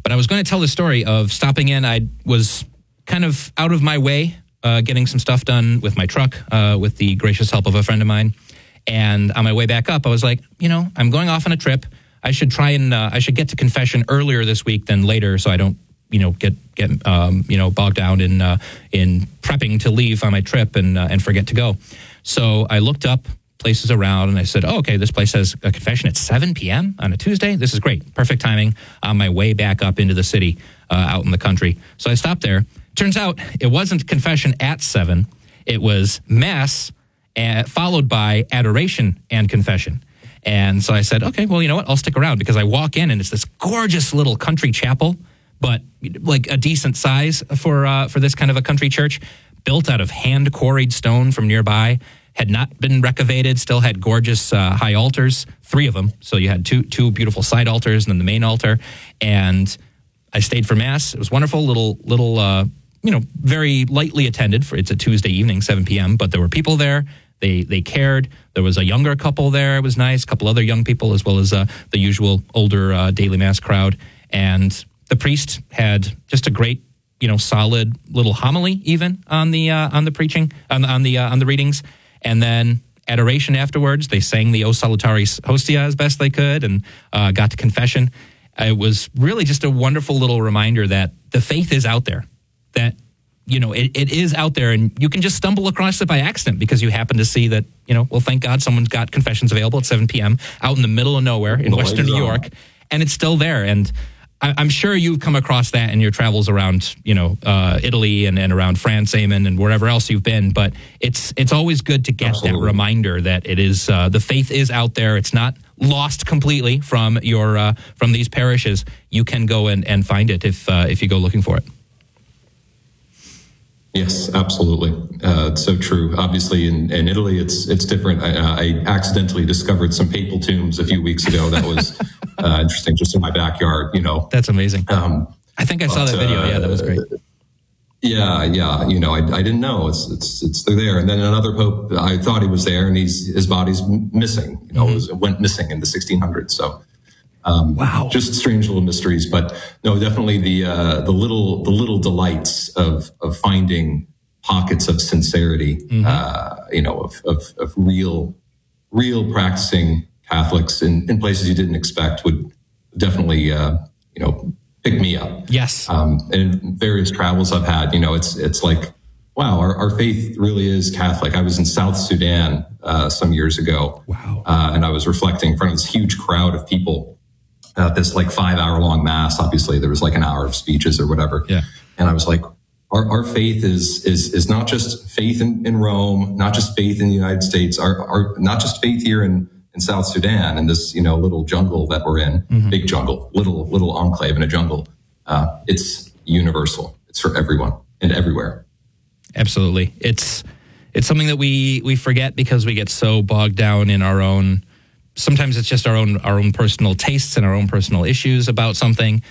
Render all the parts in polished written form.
But I was going to tell the story of stopping in. I was kind of out of my way, getting some stuff done with my truck, with the gracious help of a friend of mine. And on my way back up, I was like, I'm going off on a trip. I should try and I should get to confession earlier this week than later, so I don't get bogged down in prepping to leave on my trip and forget to go. So I looked up places around and I said, oh, okay, this place has a confession at 7 p.m. on a Tuesday. This is great. Perfect timing on my way back up into the city out in the country. So I stopped there. Turns out it wasn't confession at 7. It was mass followed by adoration and confession. And so I said, okay, well, you know what? I'll stick around because I walk in and it's this gorgeous little country chapel, but like a decent size for this kind of a country church, built out of hand-quarried stone from nearby, had not been renovated, still had gorgeous high altars, 3 of them. So you had two beautiful side altars and then the main altar. And I stayed for Mass. It was wonderful, little very lightly attended. It's a Tuesday evening, 7 p.m., but there were people there. They cared. There was a younger couple there. It was nice. A couple other young people, as well as the usual older daily Mass crowd. And the priest had just a great, solid little homily even on the preaching, on the readings. And then adoration afterwards. They sang the O Salutaris Hostia as best they could and got to confession. It was really just a wonderful little reminder that the faith is out there, that it is out there, and you can just stumble across it by accident because you happen to see that, well, thank God someone's got confessions available at 7 p.m. out in the middle of nowhere in Western New York, and it's still there. And I'm sure you've come across that in your travels around, Italy and around France, Amen, and wherever else you've been. But it's always good to get that reminder that it is the faith is out there. It's not lost completely from from these parishes. You can go and find it if you go looking for it. Yes, absolutely. It's so true. Obviously, in Italy, it's different. I accidentally discovered some papal tombs a few weeks ago. That was interesting, just in my backyard. That's amazing. I think I saw that video. Yeah, that was great. Yeah. I didn't know it's they're there. And then another pope, I thought he was there, and his body's missing. It went missing in the 1600s. So. Wow! Just strange little mysteries, but no, definitely the little delights of finding pockets of sincerity, of real practicing Catholics in places you didn't expect would definitely pick me up. Yes, and in various travels I've had, it's like, wow, our faith really is Catholic. I was in South Sudan some years ago. Wow, and I was reflecting in front of this huge crowd of people. This 5-hour-long Mass. Obviously, there was an hour of speeches or whatever. Yeah. And I was like, our faith is not just faith in Rome, not just faith in the United States, our not just faith here in South Sudan, in this little jungle that we're in, big jungle, little enclave in a jungle. It's universal. It's for everyone and everywhere. Absolutely. It's something that we forget because we get so bogged down in our own. Sometimes it's just our own personal tastes and our own personal issues about something.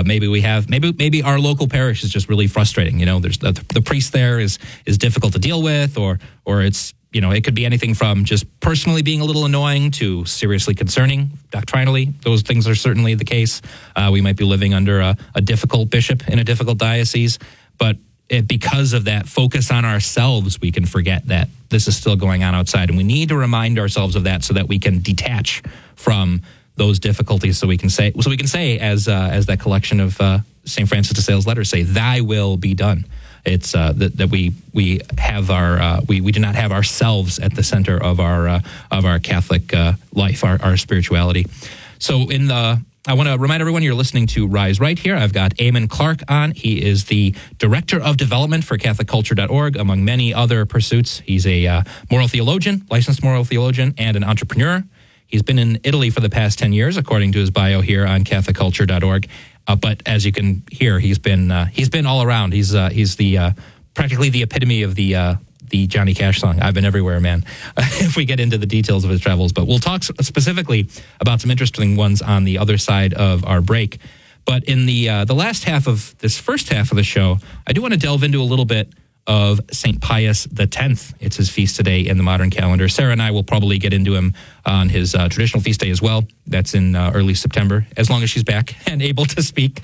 Maybe our local parish is just really frustrating. There's the priest there is difficult to deal with, or it's it could be anything from just personally being a little annoying to seriously concerning doctrinally. Those things are certainly the case. We might be living under a difficult bishop in a difficult diocese, but because of that focus on ourselves, we can forget that this is still going on outside. And we need to remind ourselves of that so that we can detach from those difficulties. So we can say, as that collection of St. Francis de Sales letters say, "Thy will be done." It's that we have we do not have ourselves at the center of our Catholic life, our spirituality. So I want to remind everyone you're listening to Rise Right here. I've got Eamon Clark on. He is the Director of Development for CatholicCulture.org, among many other pursuits. He's a moral theologian, licensed moral theologian, and an entrepreneur. He's been in Italy for the past 10 years, according to his bio here on CatholicCulture.org. But as you can hear, he's been all around. He's practically the epitome of the Johnny Cash song, "I've Been Everywhere, Man," if we get into the details of his travels. But we'll talk specifically about some interesting ones on the other side of our break. But in the last half of this first half of the show, I do want to delve into a little bit of St. Pius X. It's his feast today in the modern calendar. Sarah and I will probably get into him on his traditional feast day as well. That's in early September, as long as she's back and able to speak.